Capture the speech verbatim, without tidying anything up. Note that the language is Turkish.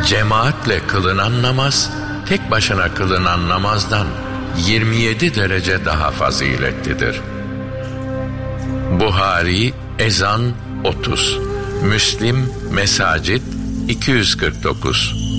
Cemaatle kılınan namaz, tek başına kılınan namazdan yirmi yedi derece daha faziletlidir. Buhari ezan otuz, Müslim mesacit iki yüz kırk dokuz.